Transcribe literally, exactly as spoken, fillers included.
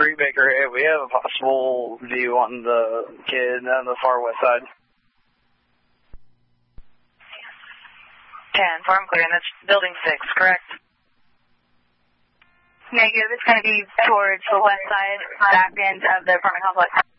three, Baker eight. We have a possible view on the kid on the far west side. ten, farm clear, and that's building six, correct? Negative. It's going to be towards the west side, back end of the apartment complex.